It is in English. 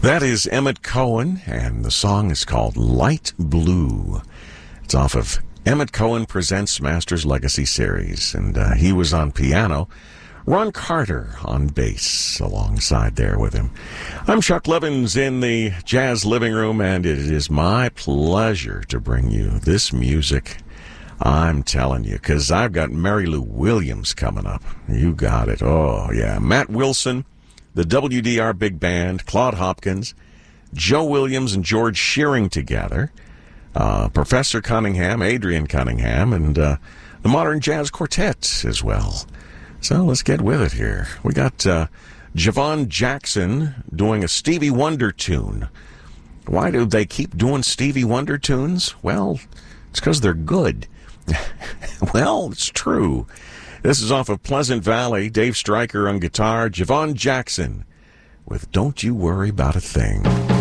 That is Emmett Cohen, and the song is called Light Blue. It's off of Emmett Cohen Presents Masters Legacy Series, and he was on piano. Ron Carter on bass alongside there with him. I'm Chuck Levins in the Jazz Living Room, and it is my pleasure to bring you this music. I'm telling you, because I've got Mary Lou Williams coming up. You got it. Oh, yeah. Matt Wilson, the WDR Big Band, Claude Hopkins, Joe Williams and George Shearing together, Professor Cunningham, Adrian Cunningham, and the Modern Jazz Quartet as well. So let's get with it here. We got Javon Jackson doing a Stevie Wonder tune. Why do they keep doing Stevie Wonder tunes? Well, it's because they're good. Well, it's true. This is off of Pleasant Valley. Dave Stryker on guitar. Javon Jackson with Don't You Worry About a Thing.